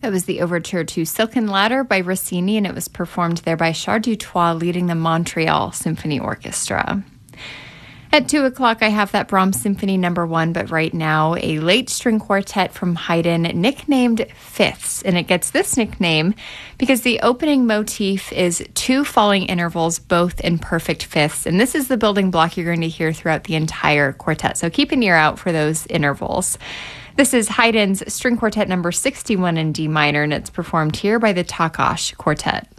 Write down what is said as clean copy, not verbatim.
That was the overture to Silken Ladder by Rossini, and it was performed there by Charles Dutoit, leading the Montreal Symphony Orchestra. At 2 o'clock, I have that Brahms Symphony No. 1, but right now, a late string quartet from Haydn, nicknamed Fifths. And it gets this nickname because the opening motif is two falling intervals, both in perfect fifths. And this is the building block you're going to hear throughout the entire quartet. So keep an ear out for those intervals. This is Haydn's String Quartet No. 61 in D minor, and it's performed here by the Takács Quartet.